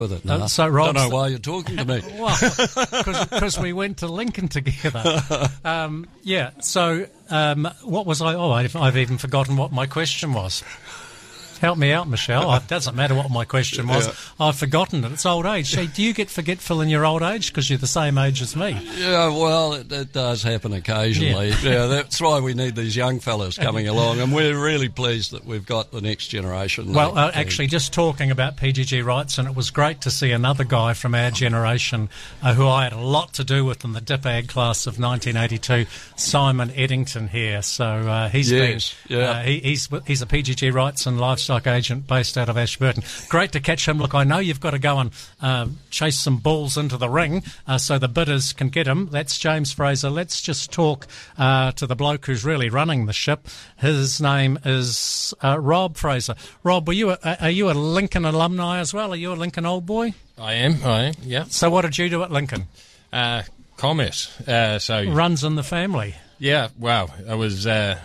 with it now. So Rob, don't know why you're talking to me. Well, because we went to Lincoln together. So what was I? Oh, I've even forgotten what my question was. Help me out, Michelle. It doesn't matter what my question was. Yeah. I've forgotten it. It's old age. So do you get forgetful in your old age because you're the same age as me? Yeah, well, it does happen occasionally. Yeah, that's why we need these young fellas coming along, and we're really pleased that we've got the next generation. Well, actually, just talking about PGG Wrightson, it was great to see another guy from our generation who I had a lot to do with in the Dip Ag class of 1982, Simon Eddington here. So he's a PGG Wrightson livestock agent based out of Ashburton. Great to catch him. Look, I know you've got to go and chase some bulls into the ring so the bidders can get him. That's James Fraser. Let's just talk to the bloke who's really running the ship. His name is Rob Fraser. Rob, are you a Lincoln alumni as well? Are you a Lincoln old boy? I am, yeah. So what did you do at Lincoln? Commerce. Runs in the family. Yeah, well, I was...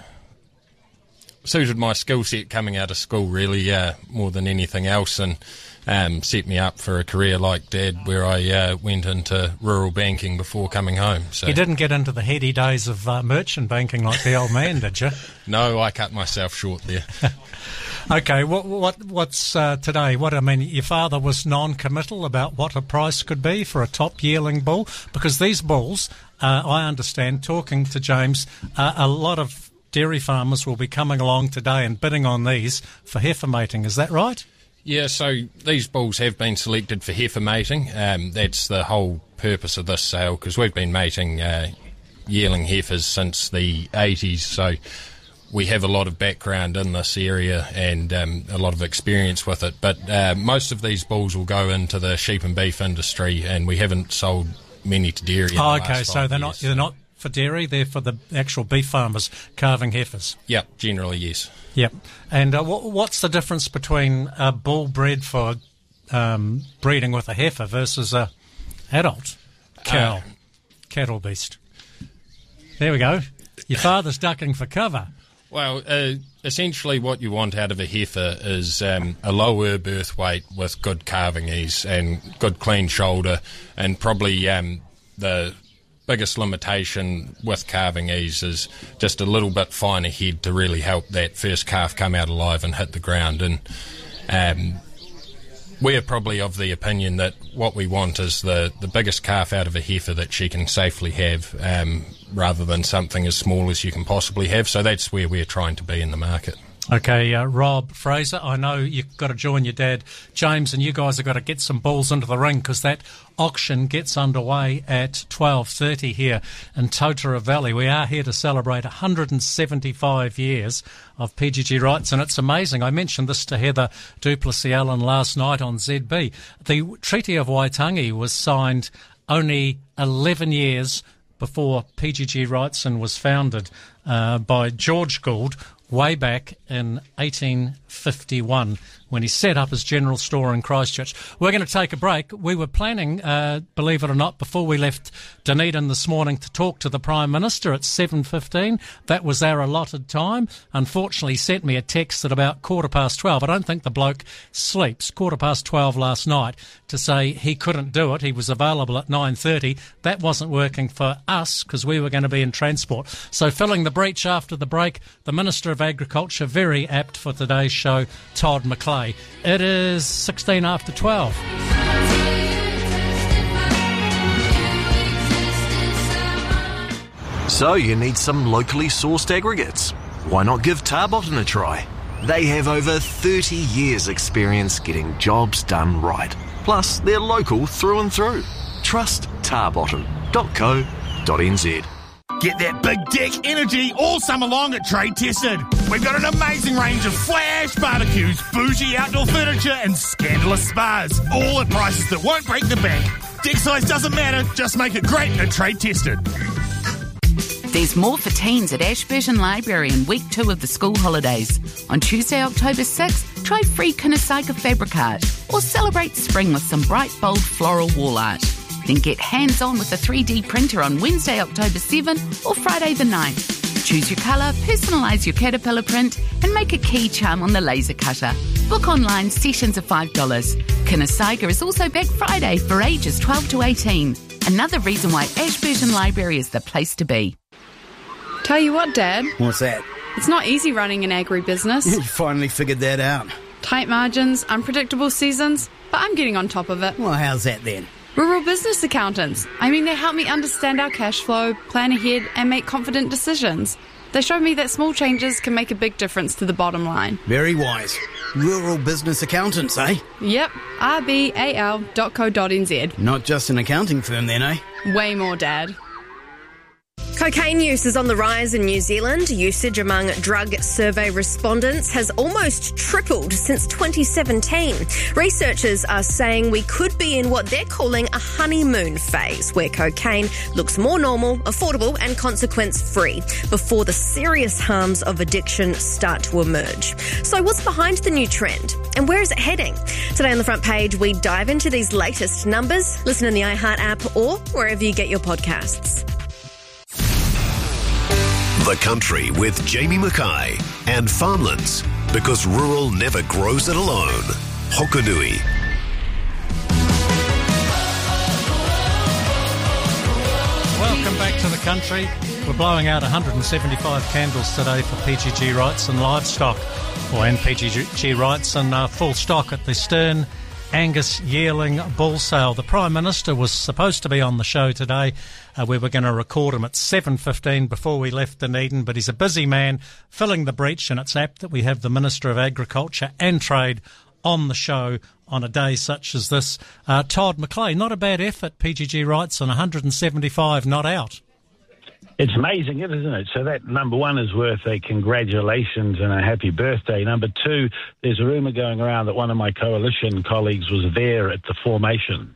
suited my skill set coming out of school really more than anything else, and set me up for a career like Dad, where I went into rural banking before coming home. So you didn't get into the heady days of merchant banking like the old man, did you? No, I cut myself short there. Okay, what's today? Your father was non-committal about what a price could be for a top-yielding bull, because these bulls, I understand, talking to James, a lot of dairy farmers will be coming along today and bidding on these for heifer mating. Is that right? Yeah, so these bulls have been selected for heifer mating. That's the whole purpose of this sale, because we've been mating yearling heifers since the 80s, so we have a lot of background in this area and a lot of experience with it. But most of these bulls will go into the sheep and beef industry, and we haven't sold many to dairy in the last 5 so they're years. not for dairy, they're for the actual beef farmers calving heifers. Yep, generally, yes. Yep. And what's the difference between a bull bred for breeding with a heifer versus a adult cattle beast? There we go. Your father's ducking for cover. Well, essentially what you want out of a heifer is a lower birth weight with good calving ease and good clean shoulder, and probably the biggest limitation with calving ease is just a little bit finer head to really help that first calf come out alive and hit the ground. And we're probably of the opinion that what we want is the biggest calf out of a heifer that she can safely have, rather than something as small as you can possibly have. So that's where we're trying to be in the market. Okay, Rob Fraser, I know you've got to join your dad, James, and you guys have got to get some bulls into the ring, because that auction gets underway at 12:30 here in Totara Valley. We are here to celebrate 175 years of PGG Wrightson, and it's amazing. I mentioned this to Heather Duplessis-Allen last night on ZB. The Treaty of Waitangi was signed only 11 years before PGG Wrightson was founded by George Gould, way back in 1851, when he set up his general store in Christchurch. We're going to take a break. We were planning, believe it or not, before we left Dunedin this morning to talk to the Prime Minister at 7:15. That was our allotted time. Unfortunately, he sent me a text at about 12:15. I don't think the bloke sleeps. 12:15 last night to say he couldn't do it. He was available at 9:30. That wasn't working for us because we were going to be in transport. So filling the breach after the break, the Minister of Agriculture, very apt for today's show, Todd McClay. It is 16 after 12. So you need some locally sourced aggregates. Why not give Tarbotton a try? They have over 30 years experience getting jobs done right. Plus, they're local through and through. Trust tarbotton.co.nz. Get that big dick energy all summer long at Trade Tested. We've got an amazing range of flash barbecues, bougie outdoor furniture and scandalous spas, all at prices that won't break the bank. Dick size doesn't matter, just make it great at Trade Tested. There's more for teens at Ashburton Library in week 2 of the school holidays. On Tuesday, October 6th, try free Kunisaka fabric art or celebrate spring with some bright, bold floral wall art. Then get hands-on with a 3D printer on Wednesday, October 7 or Friday the 9th. Choose your colour, personalise your caterpillar print and make a key charm on the laser cutter. Book online, sessions are $5. Kinasaiga is also Big Friday for ages 12 to 18. Another reason why Ashburton Library is the place to be. Tell you what, Dad. What's that? It's not easy running an agribusiness. You finally figured that out. Tight margins, unpredictable seasons, but I'm getting on top of it. Well, how's that then? Rural business accountants. They help me understand our cash flow, plan ahead, and make confident decisions. They showed me that small changes can make a big difference to the bottom line. Very wise. Rural business accountants, eh? Yep, rbal.co.nz. Not just an accounting firm then, eh? Way more, Dad. Cocaine use is on the rise in New Zealand. Usage among drug survey respondents has almost tripled since 2017. Researchers are saying we could be in what they're calling a honeymoon phase, where cocaine looks more normal, affordable and consequence-free before the serious harms of addiction start to emerge. So what's behind the new trend? And where is it heading? Today on the front page, we dive into these latest numbers. Listen in the iHeart app or wherever you get your podcasts. The Country with Jamie Mackay and Farmlands, because rural never grows it alone. Hokonui. Welcome back to The Country. We're blowing out 175 candles today for PGG Wrightson Livestock, and PGG Wrightson full stock at the Stern Angus Yearling Bull Sale. The Prime Minister was supposed to be on the show today. We were going to record him at 7:15 before we left Dunedin, but he's a busy man filling the breach, and it's apt that we have the Minister of Agriculture and Trade on the show on a day such as this. Todd McClay, not a bad effort, PGG Wrightson, 175 not out. It's amazing, isn't it? So that, number one, is worth a congratulations and a happy birthday. Number two, there's a rumour going around that one of my coalition colleagues was there at the formation.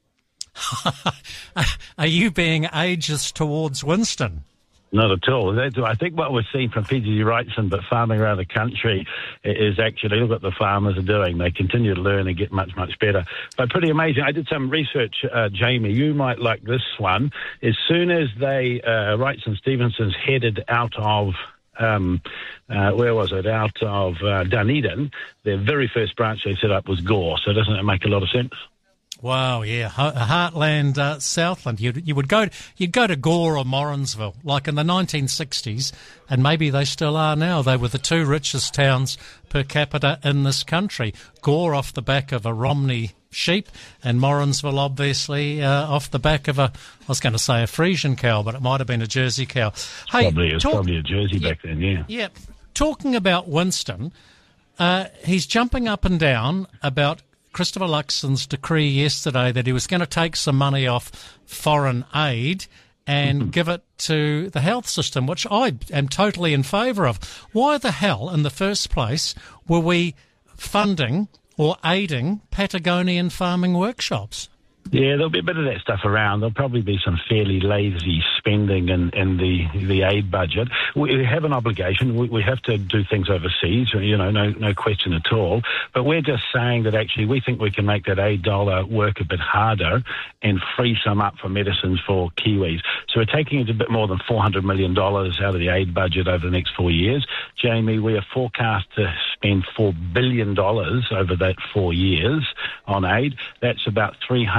Are you being ageist towards Winston? Not at all. I think what we're seeing from PGG Wrightson, but farming around the country, is actually look what the farmers are doing. They continue to learn and get much, much better. But pretty amazing. I did some research, Jamie. You might like this one. As soon as Wrightson Stevenson's headed out of where was it? Out of Dunedin, their very first branch they set up was Gore. So doesn't it make a lot of sense? Wow, yeah, Heartland, Southland. You'd go to Gore or Morrinsville, like in the 1960s, and maybe they still are now. They were the two richest towns per capita in this country. Gore off the back of a Romney sheep, and Morrinsville obviously off the back of I was going to say a Frisian cow, but it might have been a Jersey cow. It's probably a Jersey back then, yeah. Yeah, talking about Winston, he's jumping up and down about Christopher Luxon's decree yesterday that he was going to take some money off foreign aid and give it to the health system, which I am totally in favour of. Why the hell, in the first place, were we funding or aiding Patagonian farming workshops? Yeah, there'll be a bit of that stuff around. There'll probably be some fairly lazy spending in the aid budget. We have an obligation. We have to do things overseas, no question at all. But we're just saying that actually we think we can make that aid dollar work a bit harder and free some up for medicines for Kiwis. So we're taking it a bit more than $400 million out of the aid budget over the next 4 years. Jamie, we are forecast to spend $4 billion over that 4 years on aid. That's about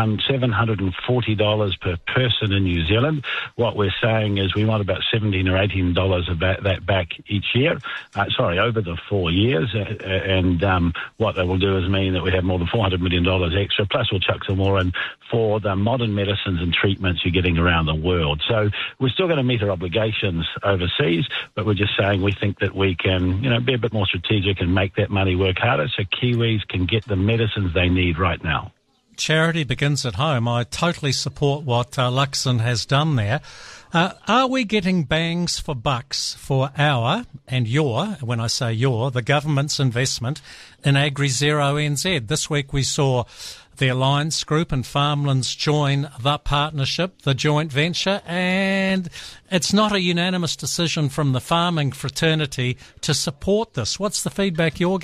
$740 per person in New Zealand. What we're saying is we want about $17 or $18 of that back each year, over the 4 years. And what that will do is mean that we have more than $400 million extra, plus we'll chuck some more in for the modern medicines and treatments you're getting around the world. So we're still going to meet our obligations overseas, but we're just saying we think that we can, be a bit more strategic and make that money work harder so Kiwis can get the medicines they need right now. Charity begins at home. I totally support what Luxon has done there. Are we getting bangs for bucks for our and your, when I say your, the government's investment in AgriZero NZ? This week we saw the Alliance Group and Farmlands join the partnership, the joint venture, and it's not a unanimous decision from the farming fraternity to support this. What's the feedback you're getting?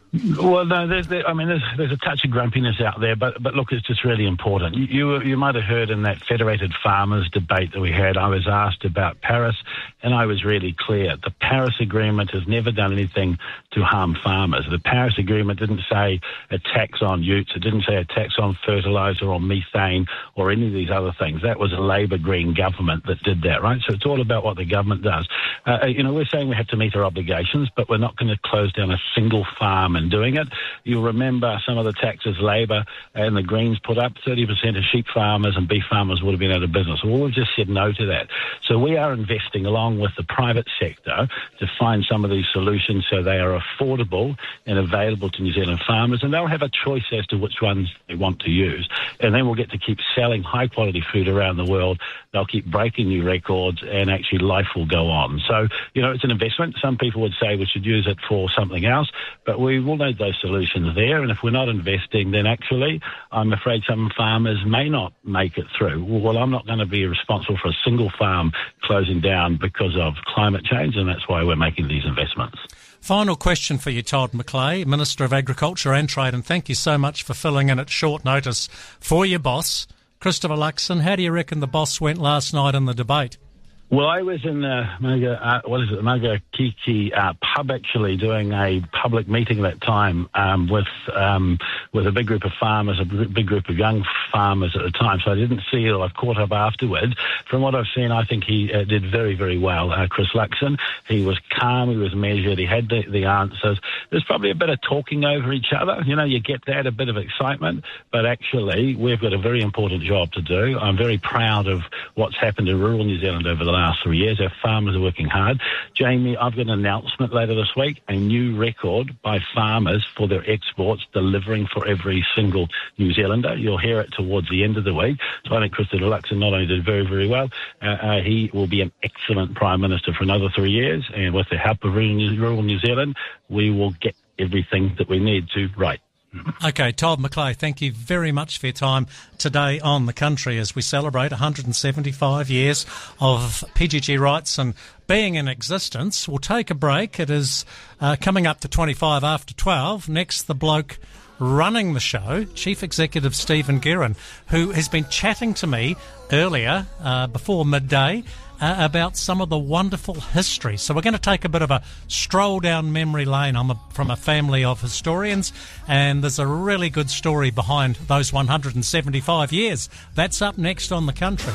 Well, no, there's a touch of grumpiness out there, but look, it's just really important. You might have heard in that Federated Farmers debate that we had, I was asked about Paris, and I was really clear. The Paris Agreement has never done anything to harm farmers. The Paris Agreement didn't say a tax on utes, it didn't say a tax on fertiliser or methane or any of these other things. That was a Labour Green government that did that, right? So it's all about what the government does. We're saying we have to meet our obligations, but we're not going to close down a single farm in doing it. You'll remember some of the taxes Labour and the Greens put up. 30% of sheep farmers and beef farmers would have been out of business. Well, we've just said no to that. So we are investing along with the private sector to find some of these solutions so they are affordable and available to New Zealand farmers, and they'll have a choice as to which ones they want to use. And then we'll get to keep selling high-quality food around the world. They'll keep breaking new records, and actually life will go on. So, it's an investment. Some people would say we should use it for something else, but we will need those solutions there. And if we're not investing, then actually I'm afraid some farmers may not make it through. Well, I'm not going to be responsible for a single farm closing down because of climate change, and that's why we're making these investments. Final question for you, Todd McClay, Minister of Agriculture and Trade, and thank you so much for filling in at short notice for your boss, Christopher Luxon. How do you reckon the boss went last night in the debate? Well, I was in the Magakiki pub actually doing a public meeting at that time with a big group of farmers, a big group of young farmers at the time. So I didn't see it. I've caught up afterwards. From what I've seen, I think he did very, very well, Chris Luxon. He was calm, he was measured, he had the answers. There's probably a bit of talking over each other. You get that, a bit of excitement. But actually, we've got a very important job to do. I'm very proud of what's happened in rural New Zealand over the last 3 years. Our farmers are working hard. Jamie, I've got an announcement later this week, a new record by farmers for their exports, delivering for every single New Zealander. You'll hear it towards the end of the week. So I think Christopher Luxon not only did very, very well, he will be an excellent Prime Minister for another 3 years, and with the help of rural New Zealand, we will get everything that we need to right. Okay, Todd McClay, thank you very much for your time today on The Country as we celebrate 175 years of PGG Wrightson and being in existence. We'll take a break. It is coming up to 25 after 12. Next, the bloke running the show, Chief Executive Stephen Guerin, who has been chatting to me earlier, before midday, about some of the wonderful history. So we're going to take a bit of a stroll down memory lane. I'm from a family of historians, and there's a really good story behind those 175 years. That's up next on The Country.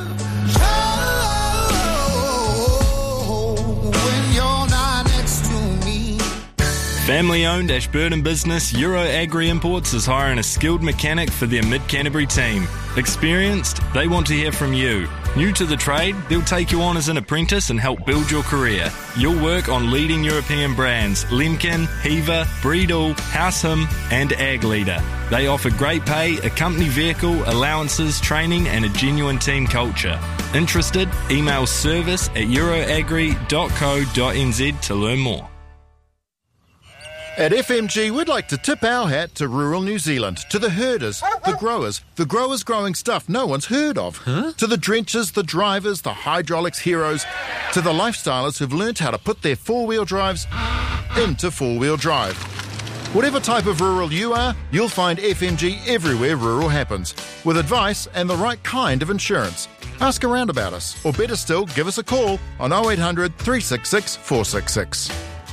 Family-owned Ashburton business Euro Agri Imports is hiring a skilled mechanic for their Mid-Canterbury team. Experienced? They want to hear from you. New to the trade? They'll take you on as an apprentice and help build your career. You'll work on leading European brands Lemken, Heaver, Breedall, Househam and Ag Leader. They offer great pay, a company vehicle, allowances, training and a genuine team culture. Interested? Email service@euroagri.co.nz to learn more. At FMG, we'd like to tip our hat to rural New Zealand, to the herders, the growers growing stuff no one's heard of, to the drenchers, the drivers, the hydraulics heroes, to the lifestylers who've learnt how to put their four-wheel drives into four-wheel drive. Whatever type of rural you are, you'll find FMG everywhere rural happens, with advice and the right kind of insurance. Ask around about us, or better still, give us a call on 0800 366 466.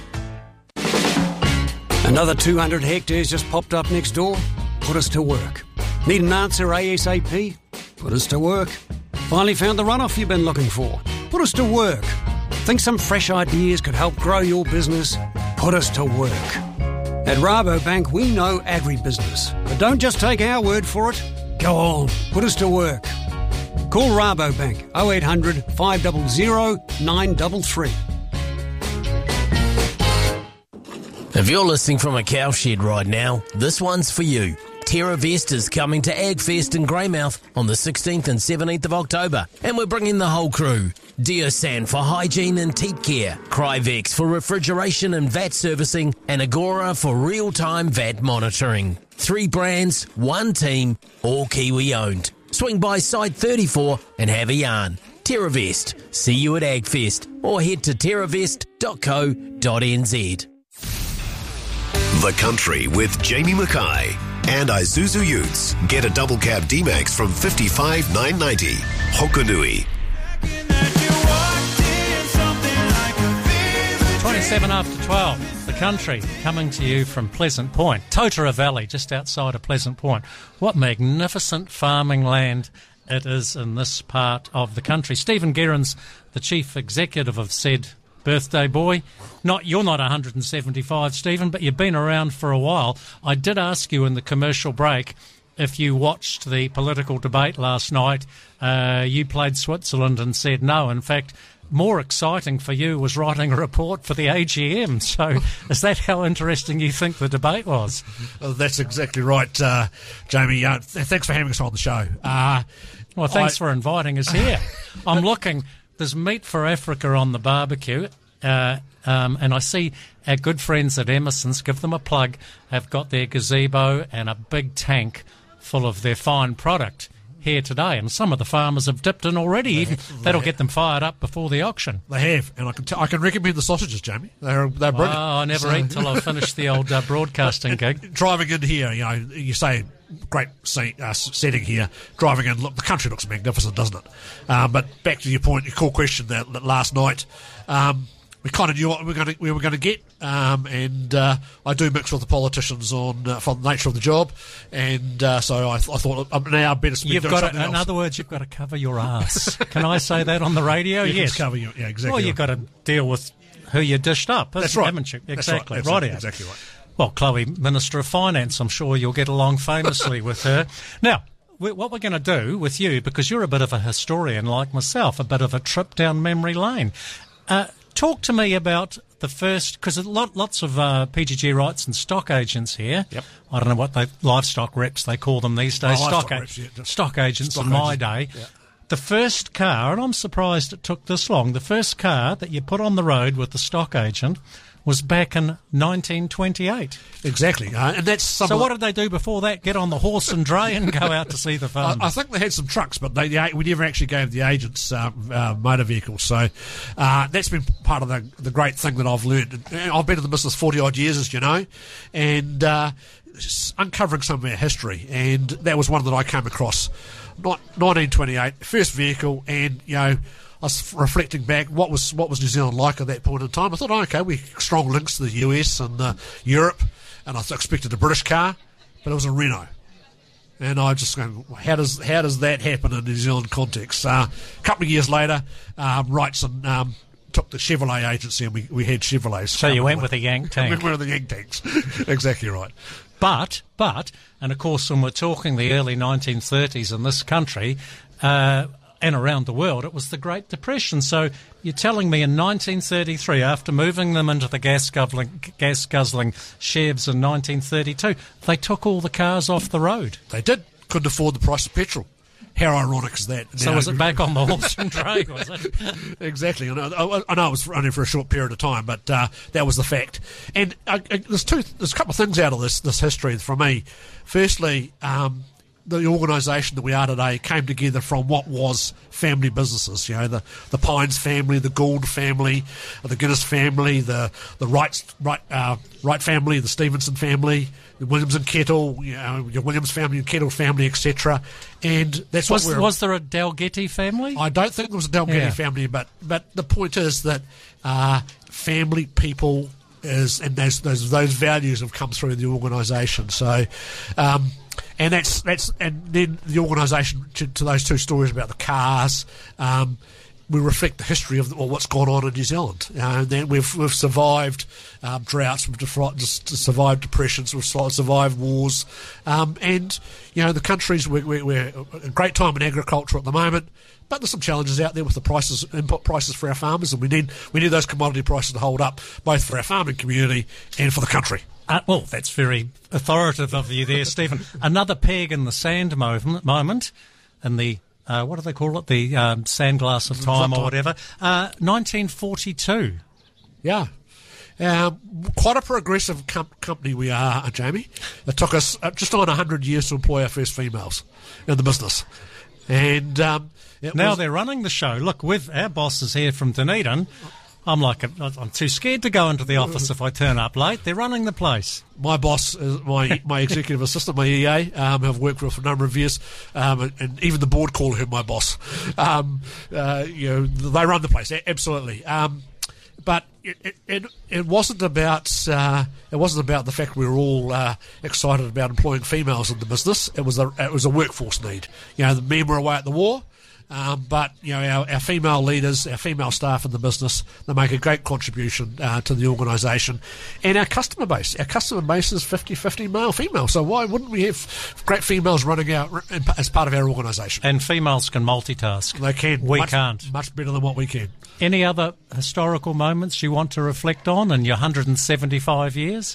Another 200 hectares just popped up next door? Put us to work. Need an answer ASAP? Put us to work. Finally found the runoff you've been looking for? Put us to work. Think some fresh ideas could help grow your business? Put us to work. At Rabobank, we know agribusiness. But don't just take our word for it. Go on, put us to work. Call Rabobank 0800 500 933. If you're listening from a cowshed right now, this one's for you. TerraVest is coming to AgFest in Greymouth on the 16th and 17th of October, and we're bringing the whole crew. Diosan for hygiene and teat care, Cryvex for refrigeration and VAT servicing, and Agora for real-time VAT monitoring. 3 brands, 1 team, all Kiwi owned. Swing by Site 34 and have a yarn. TerraVest. See you at AgFest or head to terravest.co.nz. The Country with Jamie Mackay and Isuzu Utes. Get a double cab D-Max from $55,990. Hokonui. 27 after 12, The Country, coming to you from Pleasant Point, Totara Valley, just outside of Pleasant Point. What magnificent farming land it is in this part of the country. Stephen Guerin's the chief executive of said birthday boy. You're not 175, Stephen, but you've been around for a while. I did ask you in the commercial break if you watched the political debate last night. You played Switzerland and said no. In fact, more exciting for you was writing a report for the AGM. So is that how interesting you think the debate was? That's exactly right, Jamie. Thanks for having us on the show. Well, thanks for inviting us here. I'm looking. There's Meat for Africa on the barbecue, and I see our good friends at Emerson's, give them a plug, have got their gazebo and a big tank full of their fine product here today, and some of the farmers have dipped in already. That'll get them fired up before the auction. They have, and I can recommend the sausages, Jamie. They're brilliant. I never eat till I finish the old broadcasting gig. Driving in here, you say great setting here. Driving in, look, the country looks magnificent, doesn't it? But back to your point, your core question that last night. We kind of knew what we were going to get, and I do mix with the politicians on from the nature of the job, and so I thought now I better speak doing something else. In other words, you've got to cover your ass. Can I say that on the radio? Yes. Cover you. Yeah, exactly. Well, you've got to deal with who you dished up. That's right. Haven't you? Exactly. That's right. Exactly right. Well, Chloe, Minister of Finance, I'm sure you'll get along famously with her. Now, what we're going to do with you, because you're a bit of a historian like myself, a bit of a trip down memory lane. Talk to me about the first, because lots of PGG rights and stock agents here. Yep. I don't know what livestock reps they call them these days. Stock agents in my day. Yeah. The first car, and I'm surprised it took this long, the first car that you put on the road with the stock agent was back in 1928. Exactly. And that's so what did they do before that? Get on the horse and dray and go out to see the farm? I think they had some trucks, but we never actually gave the agents motor vehicles. So that's been part of the great thing that I've learned. I've been in the business 40-odd years, as you know, and uncovering some of our history. And that was one that I came across. 1928, first vehicle, and, I was reflecting back, what was New Zealand like at that point in time. I thought, okay, we strong links to the US and Europe, and I expected a British car, but it was a Renault. And I just going, how does that happen in a New Zealand context? A couple of years later, Wrightson took the Chevrolet agency, and we had Chevrolets. So you went with a Yank tank. We went with the Yank tanks. Exactly right. But, and of course, when we're talking the early 1930s in this country, and around the world, it was the Great Depression. So you're telling me in 1933, after moving them into the gas-guzzling Chevs in 1932, they took all the cars off the road? They did. Couldn't afford the price of petrol. How ironic is that? So was it back on the horse and dray, was it? Exactly. I know it was only for a short period of time, but that was the fact. And there's a couple of things out of this history for me. Firstly, the organisation that we are today came together from what was family businesses. The Pines family, the Gould family, the Guinness family, the Wright family, the Stevenson family, the Williams and Kettle, your Williams family and Kettle family, etc. And that's was there a Dalgety family? I don't think there was a Dalgety family, but the point is that family people and those values have come through the organisation. So. And and then the organisation to those two stories about the cars. We reflect the history of what's gone on in New Zealand. And then we've survived droughts, we've survived depressions, we've survived wars, and the country's we're a great time in agriculture at the moment. But there's some challenges out there with the input prices for our farmers, and we need those commodity prices to hold up, both for our farming community and for the country. Well, that's very authoritative of you there, Stephen. Another peg in the sand moment, in the, what do they call it, the sandglass of time or whatever, 1942. Yeah. Quite a progressive company we are, Jamie. It took us just on 100 years to employ our first females in the business. And now they're running the show. Look, with our bosses here from Dunedin, I'm too scared to go into the office if I turn up late. They're running the place. My boss, is my executive assistant, my EA, I've worked with for a number of years, and even the board call her my boss. They run the place, absolutely. But it wasn't about the fact we were all excited about employing females in the business. It was a workforce need. The men were away at the war. But our female leaders, our female staff in the business, they make a great contribution to the organisation. And our customer base is 50-50 male-female. So why wouldn't we have great females running out as part of our organisation? And females can multitask. They can. We can't. Much better than what we can. Any other historical moments you want to reflect on in your 175 years?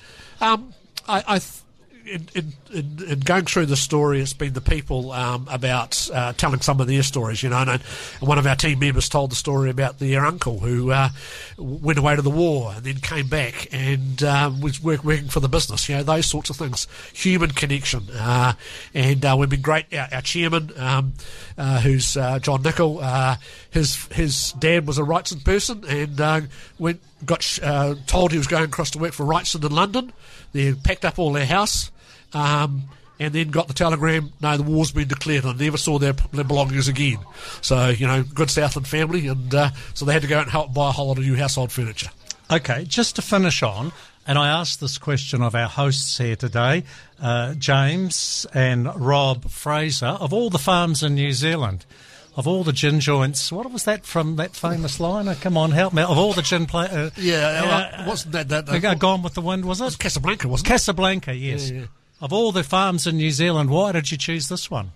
In going through the story, it's been the people about telling some of their stories, and one of our team members told the story about their uncle who went away to the war and then came back and was working for the business, those sorts of things. Human connection. And we've been great. Our chairman, who's John Nicol, his dad was a Wrightson person and got told he was going across to work for Wrightson in London. They packed up all their house. And then got the telegram, no, the war's been declared, and never saw their belongings again. So, good Southland family, and so they had to go out and help buy a whole lot of new household furniture. Okay, just to finish on, and I asked this question of our hosts here today, James and Rob Fraser, of all the farms in New Zealand, of all the gin joints, what was that from that famous line? Come on, help me out. Of all the gin wasn't that Gone with the Wind, was it? It was Casablanca, wasn't it? Casablanca, yes. Yeah. Of all the farms in New Zealand, why did you choose this one?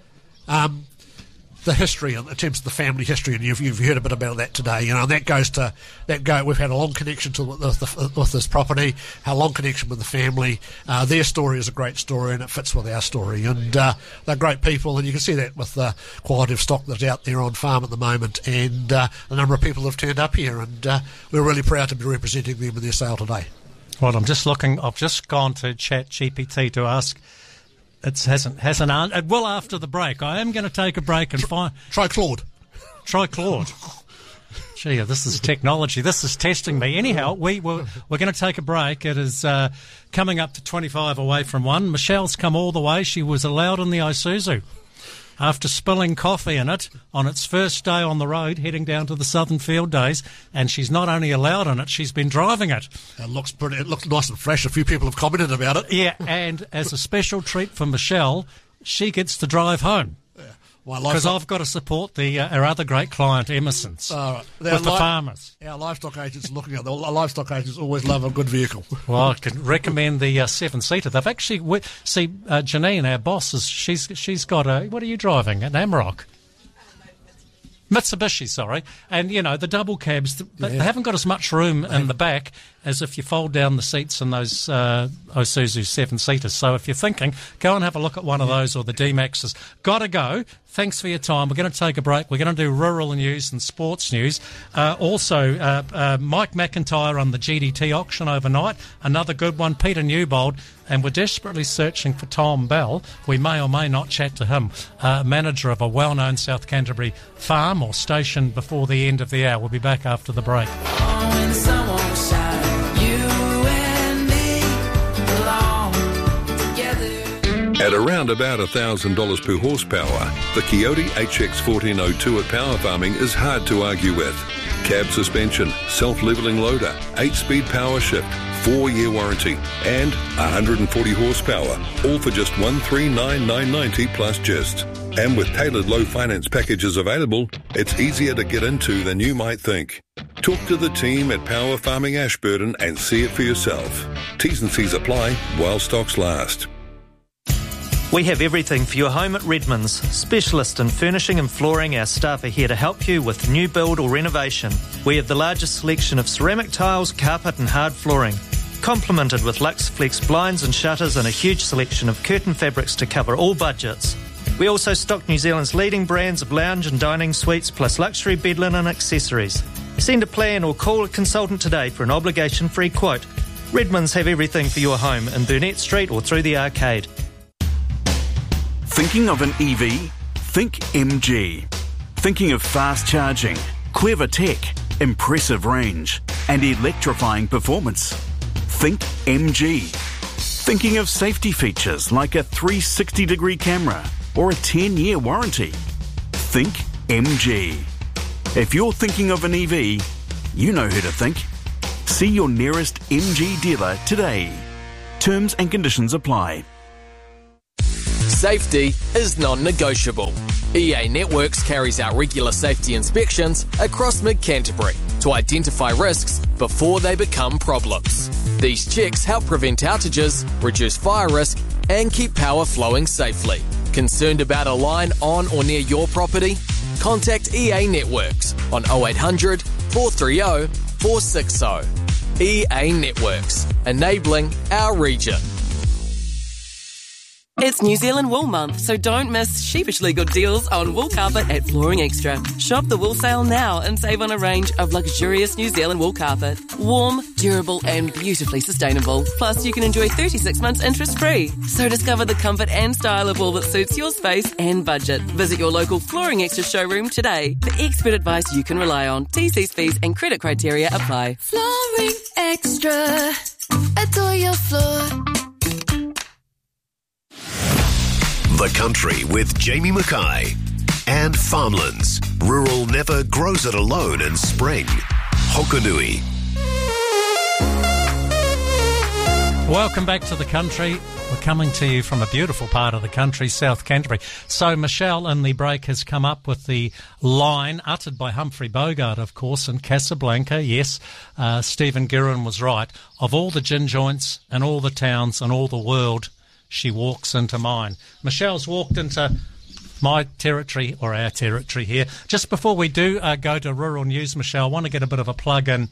The history, in terms of the family history, and you've heard a bit about that today. And that goes. We've had a long connection with this property, a long connection with the family. Their story is a great story, and it fits with our story. And they're great people, and you can see that with the quality of stock that's out there on farm at the moment, and the number of people that have turned up here. And we're really proud to be representing them in their sale today. Well, I'm just looking. I've just gone to ChatGPT to ask. It hasn't answered. It will after the break. I am going to take a break and find. Try Claude. Try Claude. Gee, this is technology. This is testing me. Anyhow, we're going to take a break. It is coming up to 25 away from 1. Michelle's come all the way. She was allowed in the Isuzu after spilling coffee in it on its first day on the road, heading down to the Southern Field Days, and she's not only allowed in it, she's been driving it. It looks pretty. It looks nice and fresh. A few people have commented about it. Yeah, and as a special treat for Michelle, she gets to drive home. Because I've got to support our other great client, Emerson's, with the farmers. Our livestock agents are looking at our livestock agents always love a good vehicle. Well, I can recommend the 7-seater. They've actually Janine, our boss, she's got a. What are you driving? An Amarok. Mitsubishi, sorry. And, the double cabs, they haven't got as much room in the back as if you fold down the seats in those Isuzu 7-seaters. So if you're thinking, go and have a look at one of those or the D-Maxes. Got to go. Thanks for your time. We're going to take a break. We're going to do rural news and sports news. Also, Mike McIntyre on the GDT auction overnight. Another good one. Peter Newbold. And we're desperately searching for Tom Bell. We may or may not chat to him, manager of a well-known South Canterbury farm or station before the end of the hour. We'll be back after the break. At around about $1,000 per horsepower, the Coyote HX1402 at Power Farming is hard to argue with. Cab suspension, self-levelling loader, 8-speed power shift, 4-year warranty, and 140 horsepower, all for just $139,990 plus gist. And with tailored low finance packages available, it's easier to get into than you might think. Talk to the team at Power Farming Ashburton and see it for yourself. T's and C's apply while stocks last. We have everything for your home at Redmond's. Specialist in furnishing and flooring, our staff are here to help you with new build or renovation. We have the largest selection of ceramic tiles, carpet and hard flooring, complemented with Lux Flex blinds and shutters and a huge selection of curtain fabrics to cover all budgets. We also stock New Zealand's leading brands of lounge and dining suites plus luxury bed linen accessories. Send a plan or call a consultant today for an obligation-free quote. Redmond's have everything for your home in Burnett Street or through the arcade. Thinking of an EV? Think MG. Thinking of fast charging, clever tech, impressive range, and electrifying performance? Think MG. Thinking of safety features like a 360-degree camera or a 10-year warranty? Think MG. If you're thinking of an EV, you know who to think. See your nearest MG dealer today. Terms and conditions apply. Safety is non-negotiable. EA Networks carries out regular safety inspections across Mid-Canterbury to identify risks before they become problems. These checks help prevent outages, reduce fire risk, and keep power flowing safely. Concerned about a line on or near your property? Contact EA Networks on 0800 430 460. EA Networks, enabling our region. It's New Zealand Wool Month, so don't miss sheepishly good deals on wool carpet at Flooring Extra. Shop the wool sale now and save on a range of luxurious New Zealand wool carpet. Warm, durable and beautifully sustainable. Plus, you can enjoy 36 months interest-free. So discover the comfort and style of wool that suits your space and budget. Visit your local Flooring Extra showroom today for expert advice you can rely on. TC's fees and credit criteria apply. Flooring Extra. Adore your floor. The Country with Jamie Mackay and Farmlands. Rural never grows it alone in spring. Hokonui. Welcome back to The Country. We're coming to you from a beautiful part of the country, South Canterbury. So Michelle in the break has come up with the line uttered by Humphrey Bogart, of course, in Casablanca. Yes, Stephen Guerin was right. Of all the gin joints and all the towns and all the world, she walks into mine. Michelle's walked into my territory, or our territory here. Just before we do go to rural news, Michelle, I want to get a bit of a plug-in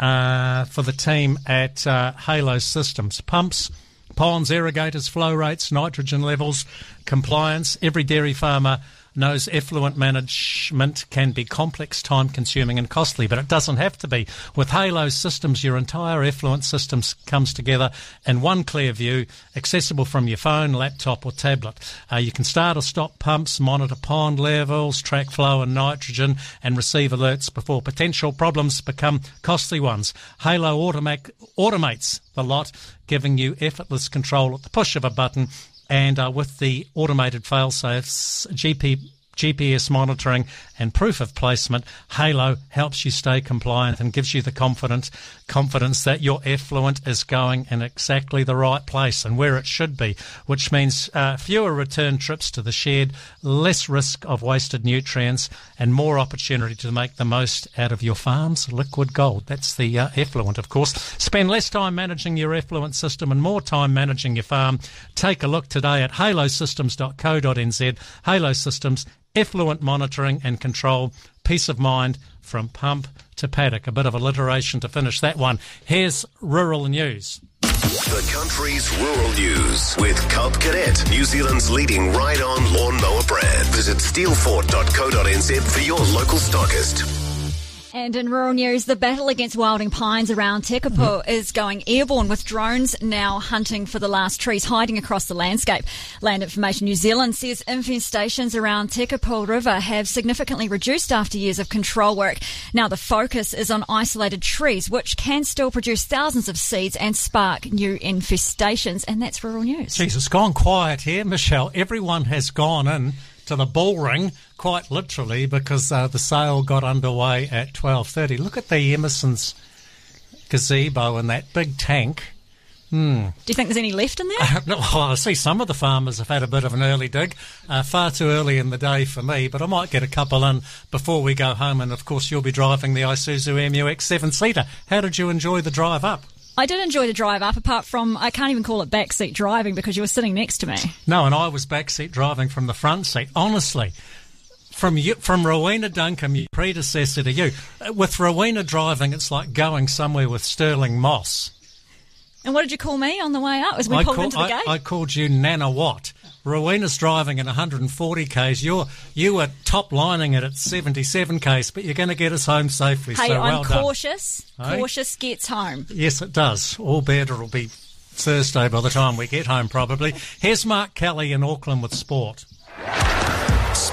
for the team at Halo Systems. Pumps, ponds, irrigators, flow rates, nitrogen levels, compliance. Every dairy farmer knows effluent management can be complex, time-consuming and costly, but it doesn't have to be. With Halo Systems, your entire effluent system comes together in one clear view, accessible from your phone, laptop or tablet. You can start or stop pumps, monitor pond levels, track flow and nitrogen, and receive alerts before potential problems become costly ones. Halo automates the lot, giving you effortless control at the push of a button. And with the automated fail-safes, GPS monitoring and proof of placement, Halo helps you stay compliant and gives you the confidence that your effluent is going in exactly the right place and where it should be, which means fewer return trips to the shed, less risk of wasted nutrients, and more opportunity to make the most out of your farm's liquid gold. That's the effluent, of course. Spend less time managing your effluent system and more time managing your farm. Take a look today at halosystems.co.nz. Halo Systems, effluent monitoring and control, peace of mind from pump to paddock. A bit of alliteration to finish that one. Here's rural news. The Country's Rural News with Cub Cadet, New Zealand's leading ride-on lawnmower brand. Visit steelfort.co.nz for your local stockist. And in rural news, the battle against wilding pines around Tekapo is going airborne, with drones now hunting for the last trees hiding across the landscape. Land Information New Zealand says infestations around Tekapo River have significantly reduced after years of control work. Now the focus is on isolated trees, which can still produce thousands of seeds and spark new infestations. And that's rural news. Jeez, it's gone quiet here, Michelle. Everyone has gone in to the bull ring, quite literally, because the sale got underway at 12:30. Look at the Emerson's gazebo and that big tank. Do you think there's any left in there? No, I see some of the farmers have had a bit of an early dig. Far too early in the day for me, but I might get a couple in before we go home. And, of course, you'll be driving the Isuzu MUX 7-seater. How did you enjoy the drive up? I did enjoy the drive up, apart from I can't even call it backseat driving because you were sitting next to me. No, and I was backseat driving from the front seat. Honestly, from Rowena Duncombe, your predecessor to you, with Rowena driving, it's like going somewhere with Sterling Moss. And what did you call me on the way up as we pulled into the gate? I called you Nana Watt. Rowena's driving at 140 k's. You were top lining it at 77 k's, but you're going to get us home safely. Hey, so I'm well cautious. Done. Cautious gets home. Yes, it does. All better it'll be Thursday by the time we get home, probably. Here's Mark Kelly in Auckland with sport.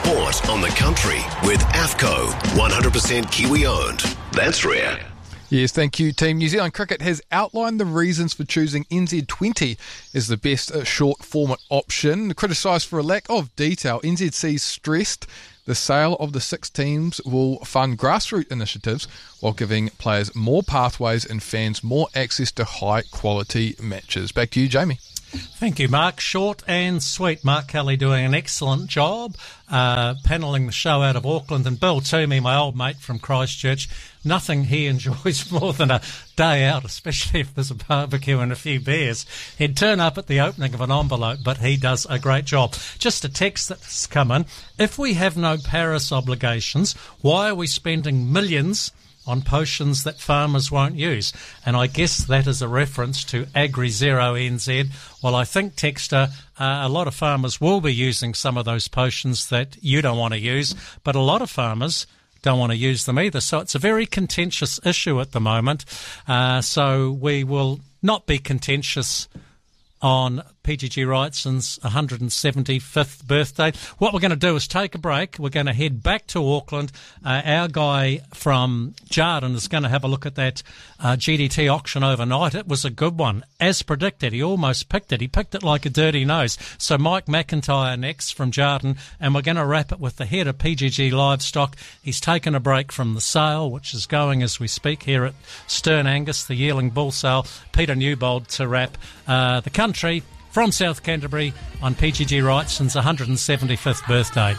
sport on the country with AFCO, 100% Kiwi owned. That's rare. Yes, thank you, Team New Zealand Cricket has outlined the reasons for choosing NZ20 as the best short format option. Criticised for a lack of detail, NZC stressed the sale of the 6 teams will fund grassroots initiatives while giving players more pathways and fans more access to high-quality matches. Back to you, Jamie. Thank you, Mark. Short and sweet. Mark Kelly doing an excellent job panelling the show out of Auckland. And Bill Toomey, my old mate from Christchurch, nothing he enjoys more than a day out, especially if there's a barbecue and a few beers. He'd turn up at the opening of an envelope, but he does a great job. Just a text that's come in. If we have no Paris obligations, why are we spending millions on potions that farmers won't use? And I guess that is a reference to AgriZero NZ. Well, I think, Texter, a lot of farmers will be using some of those potions that you don't want to use, but a lot of farmers don't want to use them either. So it's a very contentious issue at the moment. So we will not be contentious on PGG Wrightson's 175th birthday. What we're going to do is take a break. We're going to head back to Auckland. Our guy from Jarden is going to have a look at that GDT auction overnight. It was a good one. As predicted, he almost picked it. He picked it like a dirty nose. So Mike McIntyre next from Jarden, and we're going to wrap it with the head of PGG Livestock. He's taken a break from the sale, which is going as we speak here at Stern Angus, the yearling bull sale. Peter Newbold to wrap the country from South Canterbury on PGG Wrightson's 175th birthday.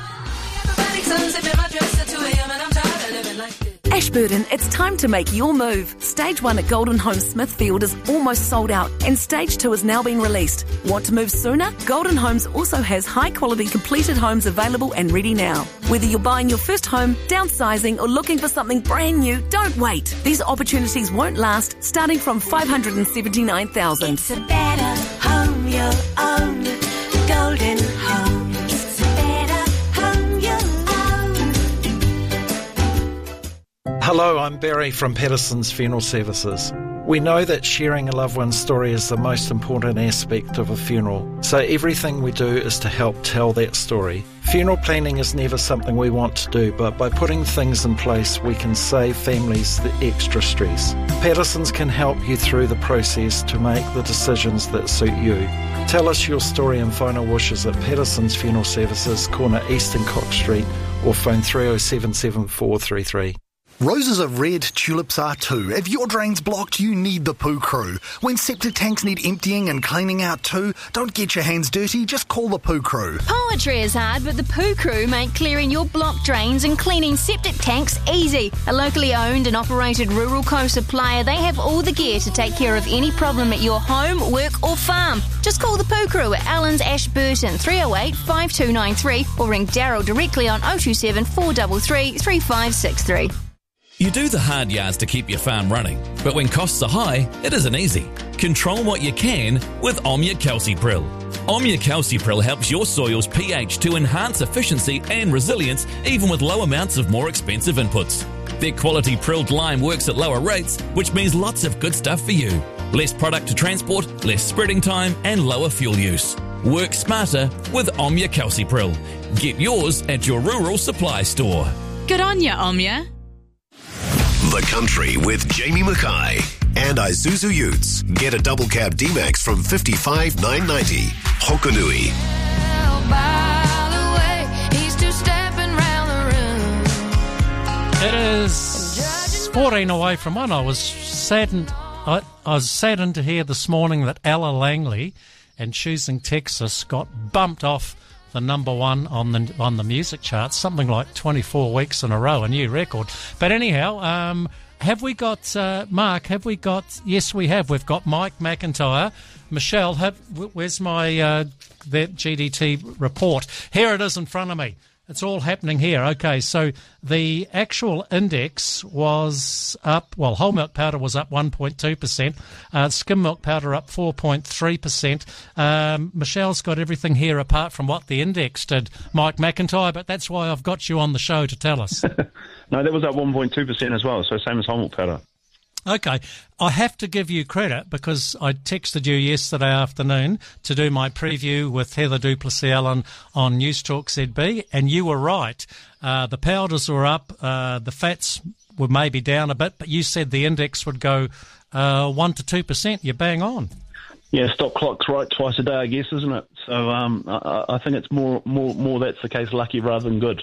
Ashburton, it's time to make your move. Stage 1 at Golden Homes Smithfield is almost sold out and Stage 2 has now been released. Want to move sooner? Golden Homes also has high-quality completed homes available and ready now. Whether you're buying your first home, downsizing or looking for something brand new, don't wait. These opportunities won't last, starting from $579,000. It's a better home you'll own. Golden Homes. Hello, I'm Barry from Patterson's Funeral Services. We know that sharing a loved one's story is the most important aspect of a funeral, so everything we do is to help tell that story. Funeral planning is never something we want to do, but by putting things in place, we can save families the extra stress. Patterson's can help you through the process to make the decisions that suit you. Tell us your story and final wishes at Patterson's Funeral Services, corner East and Cox Street, or phone 307 7433. Roses are red, tulips are too. If your drain's blocked, you need the Poo Crew. When septic tanks need emptying and cleaning out too, don't get your hands dirty, just call the Poo Crew. Poetry is hard, but the Poo Crew make clearing your blocked drains and cleaning septic tanks easy. A locally owned and operated rural co-supplier, they have all the gear to take care of any problem at your home, work or farm. Just call the Poo Crew at Allen's Ashburton 308 5293 or ring Daryl directly on 027 433 3563. You do the hard yards to keep your farm running, but when costs are high, it isn't easy. Control what you can with Omnia Calcipril. Omnia Calcipril helps your soil's pH to enhance efficiency and resilience even with low amounts of more expensive inputs. Their quality prilled lime works at lower rates, which means lots of good stuff for you. Less product to transport, less spreading time, and lower fuel use. Work smarter with Omnia Calcipril. Get yours at your rural supply store. Good on ya, Omnia. The Country with Jamie Mackay and Isuzu Utes. Get a double cab D-Max from $55,990. Hokanui. It is 14 away from 1. I was saddened. I was saddened to hear this morning that Ella Langley and Choosing Texas got bumped off the number 1 on the music charts, something like 24 weeks in a row, a new record. But anyhow, have we got Mark? Have we got? Yes, we have. We've got Mike McIntyre. Michelle, where's my that GDT report? Here it is in front of me. It's all happening here. Okay, so the actual index was up, well, whole milk powder was up 1.2%, skim milk powder up 4.3%. Michelle's got everything here apart from what the index did, Mike McIntyre, but that's why I've got you on the show to tell us. No, that was up 1.2% as well, so same as whole milk powder. Okay, I have to give you credit because I texted you yesterday afternoon to do my preview with Heather Duplessis-Allen on News Talk ZB, and you were right. The powders were up, the fats were maybe down a bit, but you said the index would go 1 to 2%. You're bang on. Yeah, stock clock's right twice a day, I guess, isn't it? So I think it's more that's the case, lucky rather than good.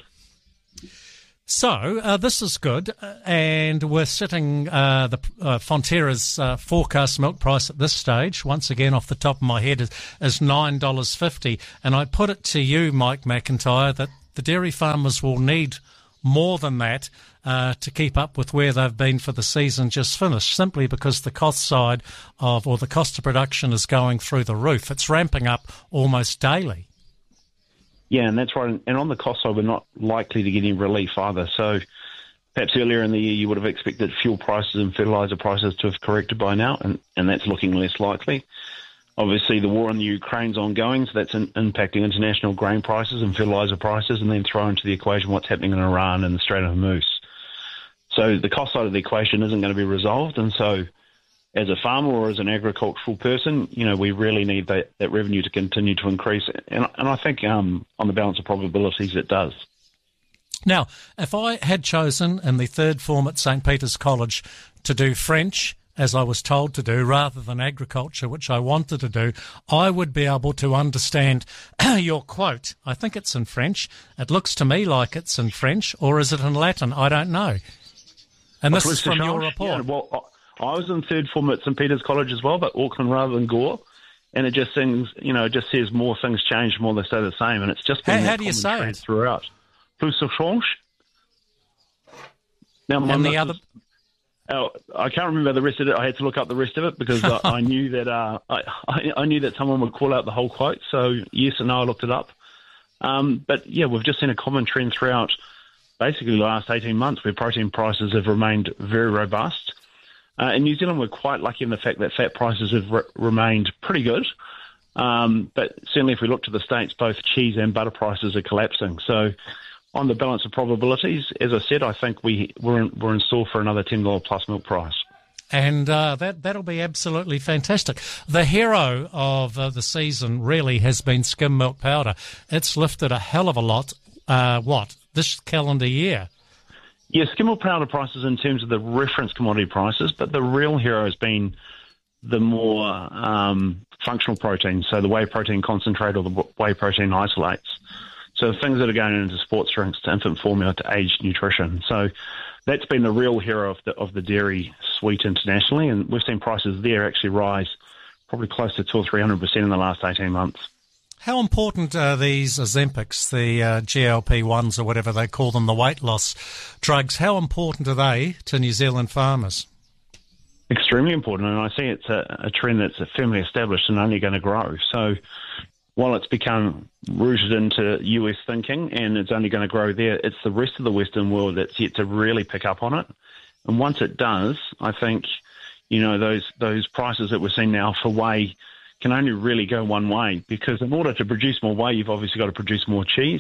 So this is good, and we're sitting the Fonterra's forecast milk price at this stage, once again off the top of my head, is $9.50. And I put it to you, Mike McIntyre, that the dairy farmers will need more than that to keep up with where they've been for the season just finished, simply because the cost side or the cost of production is going through the roof. It's ramping up almost daily. Yeah, and that's right. And on the cost side, we're not likely to get any relief either. So perhaps earlier in the year, you would have expected fuel prices and fertiliser prices to have corrected by now, and that's looking less likely. Obviously, the war in the Ukraine's ongoing, so that's impacting international grain prices and fertiliser prices, and then throw into the equation what's happening in Iran and the Strait of Hormuz. So the cost side of the equation isn't going to be resolved, and so as a farmer or as an agricultural person, we really need that revenue to continue to increase. And I think on the balance of probabilities, it does. Now, if I had chosen in the third form at St. Peter's College to do French, as I was told to do, rather than agriculture, which I wanted to do, I would be able to understand your quote. I think it's in French. It looks to me like it's in French, or is it in Latin? I don't know. And this is from your report. Yeah, well, I was in third form at St. Peter's College as well, but Auckland rather than Gore. And it just sings, it just says more things change, more they stay the same. And it's just been how do you say it throughout? Plus ça change. Now, and the other... I can't remember the rest of it. I had to look up the rest of it because I knew that I knew that someone would call out the whole quote. So yes and no, I looked it up. But yeah, we've just seen a common trend throughout basically the last 18 months where protein prices have remained very robust. In New Zealand, we're quite lucky in the fact that fat prices have remained pretty good. But certainly if we look to the States, both cheese and butter prices are collapsing. So on the balance of probabilities, as I said, I think we're in store for another $10 plus milk price. And that'll be absolutely fantastic. The hero of the season really has been skim milk powder. It's lifted a hell of a lot, this calendar year? Yeah, skim milk powder prices in terms of the reference commodity prices, but the real hero has been the more functional protein, so the whey protein concentrate or the whey protein isolates. So things that are going into sports drinks, to infant formula, to aged nutrition. So that's been the real hero of the dairy suite internationally, and we've seen prices there actually rise probably close to 200 or 300% in the last 18 months. How important are these Ozempics, the GLP-1s or whatever they call them, the weight loss drugs? How important are they to New Zealand farmers? Extremely important, and I see it's a trend that's firmly established and only going to grow. So while it's become rooted into US thinking and it's only going to grow there, it's the rest of the Western world that's yet to really pick up on it. And once it does, I think, those prices that we're seeing now for whey can only really go one way, because in order to produce more whey, you've obviously got to produce more cheese.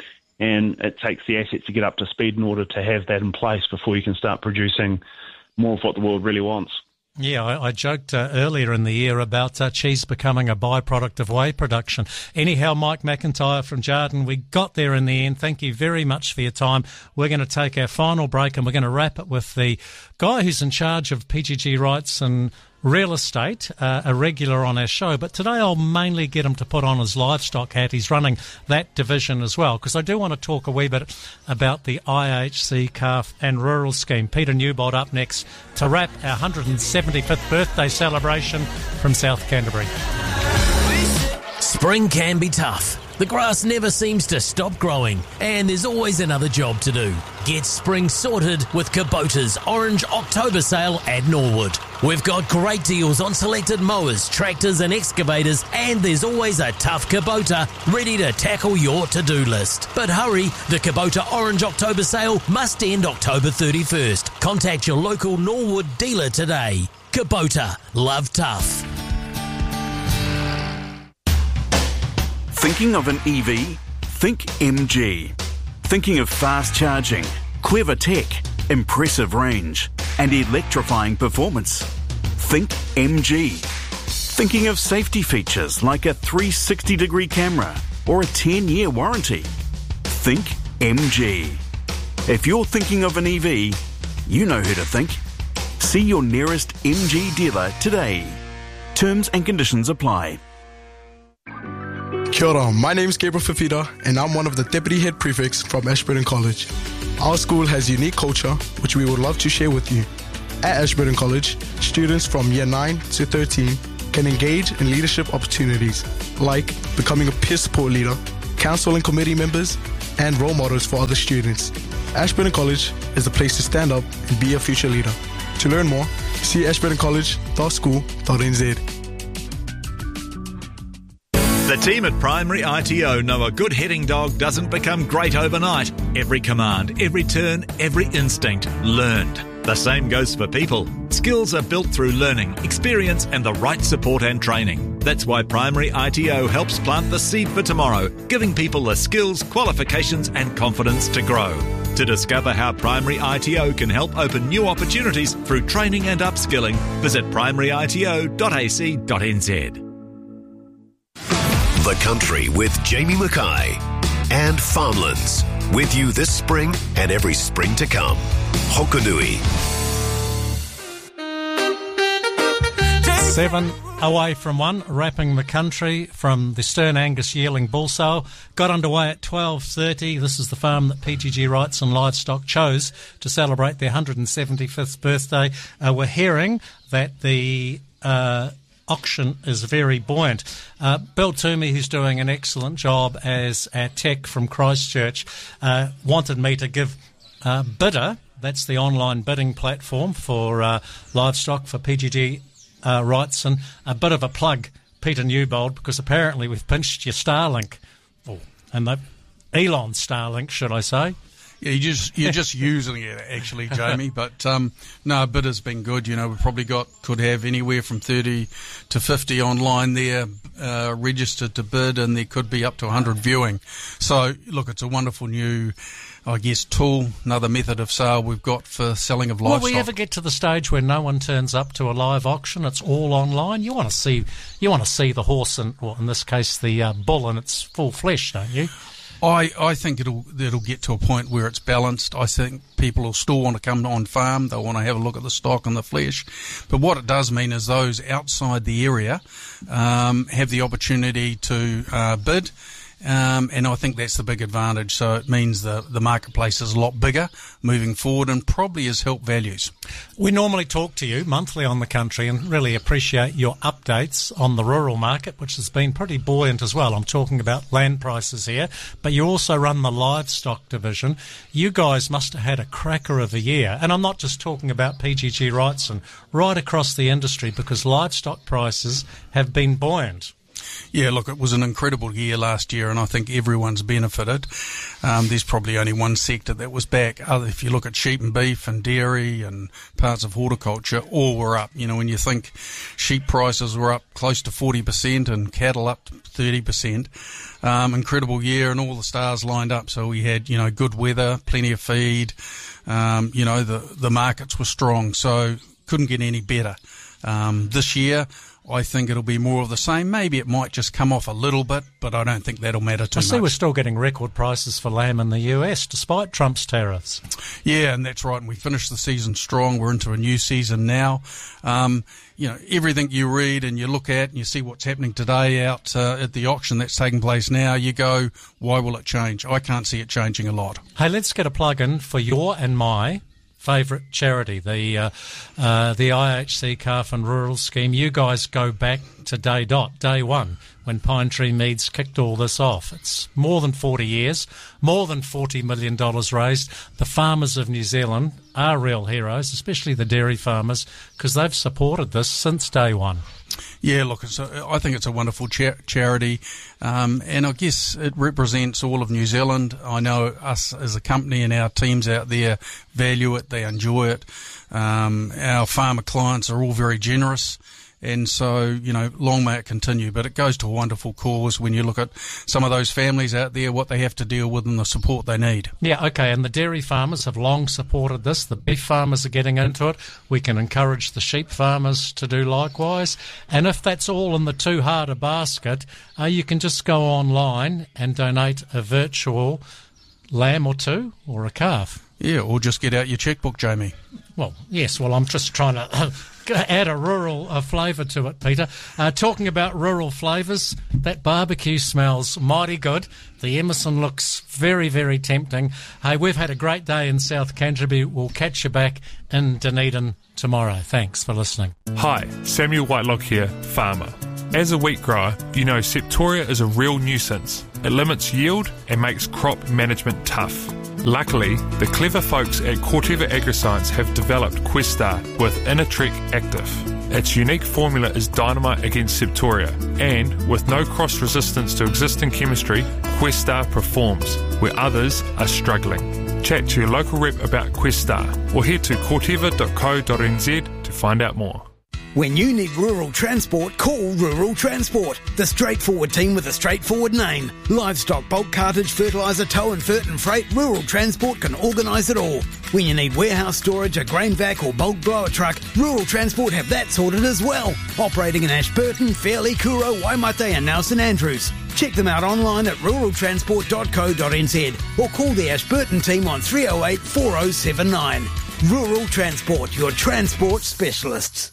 And it takes the assets to get up to speed in order to have that in place before you can start producing more of what the world really wants. Yeah, I joked earlier in the year about cheese becoming a byproduct of whey production. Anyhow, Mike McIntyre from Jarden, we got there in the end. Thank you very much for your time. We're going to take our final break and we're going to wrap it with the guy who's in charge of PGG rights and real estate, a regular on our show. But today I'll mainly get him to put on his livestock hat. He's running that division as well, because I do want to talk a wee bit about the IHC calf and rural scheme. Peter Newbold up next to wrap our 175th birthday celebration from South Canterbury. Spring can be tough. The grass never seems to stop growing, and there's always another job to do. Get spring sorted with Kubota's Orange October sale at Norwood. We've got great deals on selected mowers, tractors and excavators, and there's always a tough Kubota ready to tackle your to-do list. But hurry, the Kubota Orange October sale must end October 31st. Contact your local Norwood dealer today. Kubota, love tough. Thinking of an EV? Think MG. Thinking of fast charging, clever tech, impressive range? and electrifying performance? Think MG. Thinking of safety features like a 360-degree camera or a 10-year warranty? Think MG. If you're thinking of an EV, you know who to think. See your nearest MG dealer today. Terms and conditions apply. Kia ora, my name is Gabriel Fafita and I'm one of the Deputy Head Prefects from Ashburton College. Our school has unique culture which we would love to share with you. At Ashburton College, students from Year 9 to 13 can engage in leadership opportunities like becoming a peer support leader, council and committee members, and role models for other students. Ashburton College is the place to stand up and be a future leader. To learn more, see ashburtoncollege.school.nz. The team at Primary ITO know a good heading dog doesn't become great overnight. Every command, every turn, every instinct learned. The same goes for people. Skills are built through learning, experience and the right support and training. That's why Primary ITO helps plant the seed for tomorrow, giving people the skills, qualifications and confidence to grow. To discover how Primary ITO can help open new opportunities through training and upskilling, visit primaryito.ac.nz. The Country with Jamie Mackay and Farmlands. With you this spring and every spring to come. Hokanui. 7 away from 1, wrapping the country from the Stern Angus yearling bull sale. Got underway at 12:30. This is the farm that PGG Rights and Livestock chose to celebrate their 175th birthday. We're hearing that the auction is very buoyant. Bill Toomey, who's doing an excellent job as our tech from Christchurch, wanted me to give Bidder, that's the online bidding platform for livestock for PGG Rights, and a bit of a plug, Peter Newbold, because apparently we've pinched your Starlink, and Elon's Starlink, should I say. Yeah, you're just using it actually, Jamie. But no, Bidder's been good. You know, we've probably could have anywhere from 30 to 50 online there registered to bid, and there could be up to 100 viewing. So look, it's a wonderful new, I guess, tool, another method of sale we've got for selling of livestock. Will we ever get to the stage where no one turns up to a live auction? It's all online. You want to see the horse and, well, in this case, the bull in its full flesh, don't you? I think it'll get to a point where it's balanced. I think people will still want to come on farm. They'll want to have a look at the stock and the flesh. But what it does mean is those outside the area have the opportunity to bid. And I think that's the big advantage. So it means the marketplace is a lot bigger moving forward and probably has helped values. We normally talk to you monthly on the country and really appreciate your updates on the rural market, which has been pretty buoyant as well. I'm talking about land prices here, but you also run the livestock division. You guys must have had a cracker of a year. And I'm not just talking about PGG Rights and right across the industry, because livestock prices have been buoyant. Yeah, look, it was an incredible year last year, and I think everyone's benefited. There's probably only one sector that was back. If you look at sheep and beef and dairy and parts of horticulture, all were up. You know, when you think sheep prices were up close to 40% and cattle up to 30%, incredible year, and all the stars lined up. So we had, you know, good weather, plenty of feed. You know, the markets were strong, so couldn't get any better. This year, I think it'll be more of the same. Maybe it might just come off a little bit, but I don't think that'll matter too much. I see we're still getting record prices for lamb in the US, despite Trump's tariffs. Yeah, and that's right. And we finished the season strong. We're into a new season now. You know, everything you read and you look at and you see what's happening today out at the auction that's taking place now, you go, why will it change? I can't see it changing a lot. Hey, let's get a plug in for your and my favourite charity, the IHC Calf and Rural Scheme. You guys go back to day one, when Pine Tree Meads kicked all this off. It's more than 40 years, more than $40 million raised. The farmers of New Zealand are real heroes, especially the dairy farmers, because they've supported this since day one. Yeah, look, I think it's a wonderful charity, and I guess it represents all of New Zealand. I know us as a company and our teams out there value it, they enjoy it. Our farmer clients are all very generous, And so, long may it continue. But it goes to a wonderful cause when you look at some of those families out there, what they have to deal with and the support they need. Yeah, okay, and the dairy farmers have long supported this. The beef farmers are getting into it. We can encourage the sheep farmers to do likewise. And if that's all in the too hard a basket, you can just go online and donate a virtual lamb or two or a calf. Yeah, or just get out your checkbook, Jamie. Well, yes, I'm just trying to add a rural flavour to it, Peter. Talking about rural flavours, that barbecue smells mighty good. The Emerson looks very, very tempting. Hey, we've had a great day in South Canterbury. We'll catch you back in Dunedin tomorrow. Thanks for listening. Hi, Samuel Whitelock here, farmer. As a wheat grower, you know Septoria is a real nuisance. It limits yield and makes crop management tough. Luckily, the clever folks at Corteva Agriscience have developed Questar with Inatrek Active. Its unique formula is dynamite against Septoria, and with no cross-resistance to existing chemistry, Questar performs where others are struggling. Chat to your local rep about Questar or head to corteva.co.nz to find out more. When you need rural transport, call Rural Transport, the straightforward team with a straightforward name. Livestock, bulk cartage, fertiliser, tow and freight, Rural Transport can organise it all. When you need warehouse storage, a grain vac or bulk blower truck, Rural Transport have that sorted as well. Operating in Ashburton, Fairley, Kuro, Waimate and now St Andrews. Check them out online at ruraltransport.co.nz or call the Ashburton team on 308 4079. Rural Transport, your transport specialists.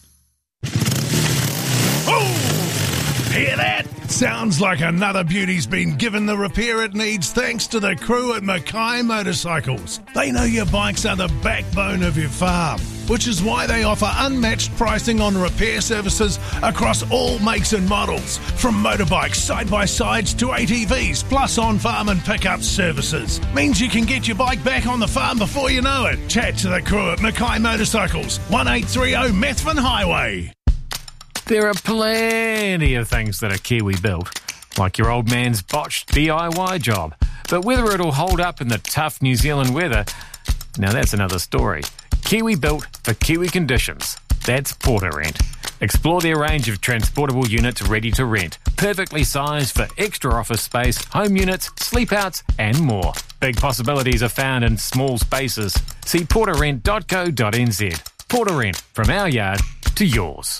Oh! Hear that? Sounds like another beauty's been given the repair it needs thanks to the crew at Mackay Motorcycles. They know your bikes are the backbone of your farm, which is why they offer unmatched pricing on repair services across all makes and models, from motorbikes, side-by-sides to ATVs, plus on-farm and pickup services. Means you can get your bike back on the farm before you know it. Chat to the crew at Mackay Motorcycles, 1830 Methven Highway. There are plenty of things that are Kiwi built, like your old man's botched DIY job. But whether it'll hold up in the tough New Zealand weather, now that's another story. Kiwi built for Kiwi conditions. That's Portarent. Explore their range of transportable units ready to rent, perfectly sized for extra office space, home units, sleep outs and more. Big possibilities are found in small spaces. See portarent.co.nz. Portarent, from our yard to yours.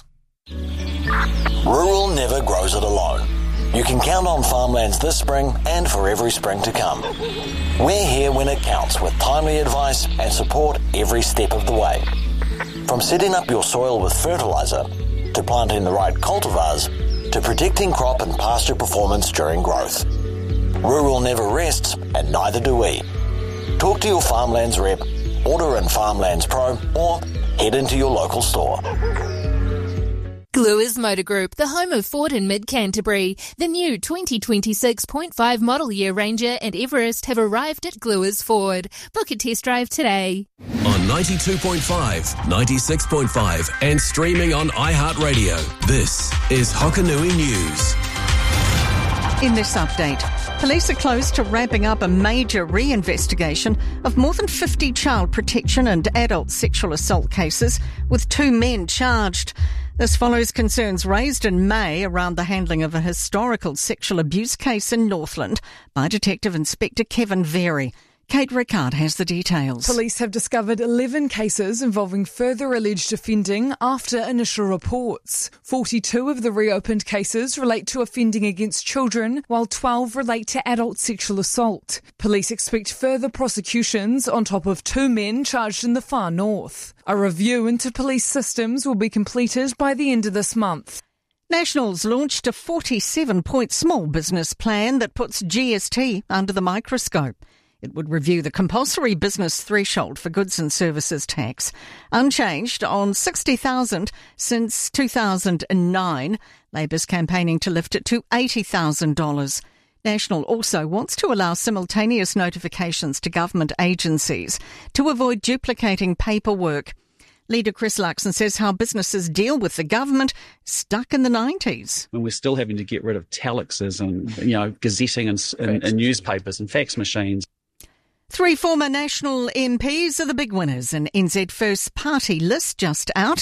Rural never grows it alone. You can count on Farmlands this spring and for every spring to come. We're here when it counts with timely advice and support every step of the way. From setting up your soil with fertiliser, to planting the right cultivars, to predicting crop and pasture performance during growth. Rural never rests, and neither do we. Talk to your Farmlands rep, order in Farmlands Pro, or head into your local store. Gluers Motor Group, the home of Ford in Mid-Canterbury. The new 2026.5 model year Ranger and Everest have arrived at Gluers Ford. Book a test drive today. On 92.5, 96.5 and streaming on iHeartRadio. This is Hokanui News. In this update, police are close to wrapping up a major reinvestigation of more than 50 child protection and adult sexual assault cases, with 2 men charged. This follows concerns raised in May around the handling of a historical sexual abuse case in Northland by Detective Inspector Kevin Very. Kate Rickard has the details. Police have discovered 11 cases involving further alleged offending after initial reports. 42 of the reopened cases relate to offending against children, while 12 relate to adult sexual assault. Police expect further prosecutions on top of 2 men charged in the far north. A review into police systems will be completed by the end of this month. Nationals launched a 47-point small business plan that puts GST under the microscope. It would review the compulsory business threshold for goods and services tax, unchanged on $60,000 since 2009. Labour's campaigning to lift it to $80,000. National also wants to allow simultaneous notifications to government agencies to avoid duplicating paperwork. Leader Chris Luxon says how businesses deal with the government stuck in the 90s. And we're still having to get rid of telexes and, gazetting and newspapers and fax machines. 3 former National MPs are the big winners in NZ First's party list just out.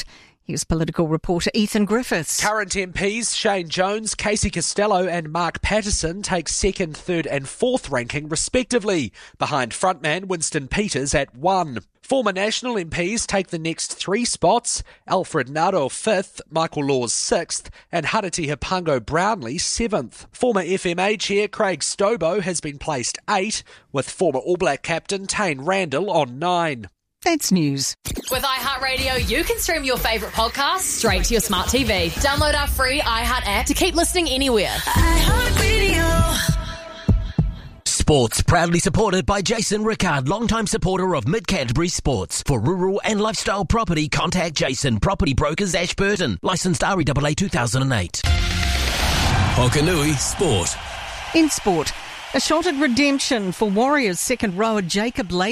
Here's political reporter Ethan Griffiths. Current MPs Shane Jones, Casey Costello and Mark Patterson take second, third and fourth ranking respectively, behind frontman Winston Peters at 1. Former National MPs take the next 3 spots, Alfred Naro 5th, Michael Laws 6th and Harati Hapango Brownlee 7th. Former FMA Chair Craig Stobo has been placed 8, with former All Black captain Tane Randall on 9. That's news. With iHeartRadio, you can stream your favourite podcasts straight to your smart TV. Download our free iHeart app to keep listening anywhere. iHeartRadio. Sports proudly supported by Jason Rickard, longtime supporter of Mid-Canterbury Sports. For rural and lifestyle property, contact Jason, Property Brokers, Ashburton. Licensed REAA 2008. Hokanui Sport. In sport, a shot at redemption for Warriors second rower Jacob Lay.